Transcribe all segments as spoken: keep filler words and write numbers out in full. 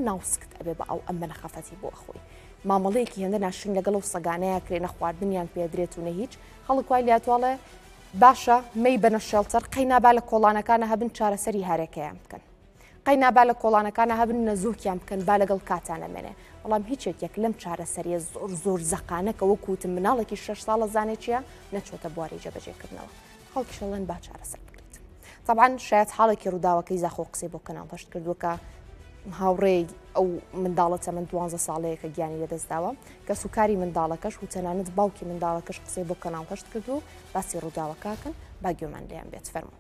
ناوسکت ئەبێ بە ئەو ئەم بەنەخەفەتی بۆ ئەخۆی مامەڵەیەکی هێندە ناشرین لەگەڵ و سەگانەیە کرێنە خواردنیان پێدرێت و نە هیچ خەڵک وای لاتواڵێ باشە مەی بەنە شێڵتەر قەینابا لە کۆڵانەکانە هەبن چارەسەری هەرێکەیان بکەن قەینابا لە کۆڵانەکانە هەبن نەزووکیان بکەن با لەگەڵ کاتانە مێنێ بەڵام هیچ یەکێک لەم چارەسەریە زۆر زۆر زەقانەکە وەک وتم مناڵێکی شەش ساڵە زانێکیە نەچۆتە بواری جێبەجێکردنەوە خەڵکی شەڵێن با چارەسەر بکرێت طبعاً شاید حاڵێکی ڕووداوەکەی زاخۆ قسەی بۆ کەناڵ هەشت کردووەکە هاوڕێی ئەو منداڵە من دوانزە ساڵەیەکە گیانی لەدەستداوە کە سوکاری منداڵەکەش و تەنانەت باوکی منداڵەکەش قسەی بۆ کەناڵ هەشت کردو باسی ڕووداوەکەکەن با گوێمان لێیان بێت فەرموو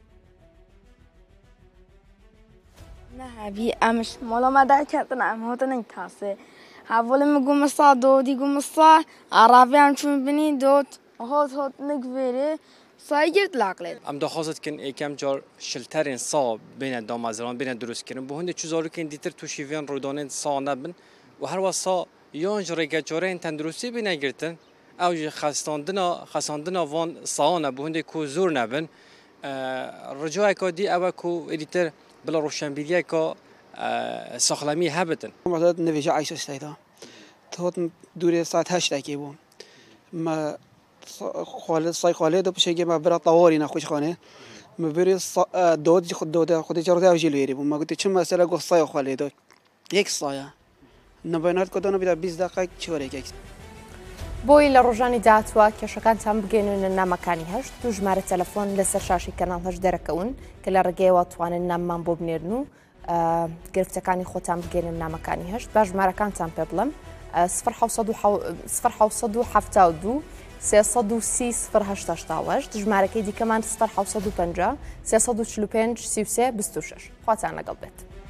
نهابي أمش مولا ما دايكتنا أم هو تنين كاسة هاولي مقوم الصا دودي قوم الصا عرافي عم شون بني دوت هوت هوت نقفيري سايجرت لاقلت ام دخواست کن یکم جار شلترین سا بین دامازران بین درست کردن به هنده چیزاری که دیتر تو شیوان رودانه سا نبن و هر وقت سا یانج رگجاره تندرستی بین گرتن او خستاندنا خستاندنا وان سا نه به هنده کو زور نبن رجوع کادی او کو دیتر بلا روشنبیری که ساخلامی هبتن. معتاد نویجه عیش استیدا. تهات دوره ساعت هشت کی بود. ما خالد صای خالد و بشه که ما برا طواری نخوش خانه. ما بری داد خود داده خودی جرده اوجیلویری بود. ما گفتی چه مسئله گفت صای خالد یک صایه. نباید کدوم بیدا بیست دقیقه چهاره یک. بۆی لە ڕۆژانی داهاتوە کێشەکانتان بگەێنونە نامەکانی هەشت و ژمارە تەلەفۆن لەسەر شاشی کەناڵ هەشت دەرەکەون کە لە ڕێگەیەوە توانن ناممان بۆ بنێرن و گرفتەکانی خۆتان بگەێنن نامەکانی هەشت با ژمارەکانتان پێ بڵم سفر حوت هەفتا و دوو سێسەد و سی سفر هەشت هەشتا و هەشت ژمارەکەی دیکەمان سفر حوت پەنجا سێسەد و چل و پێنج سی و سێ بیست و شەش خواتان لەگەڵ بێت.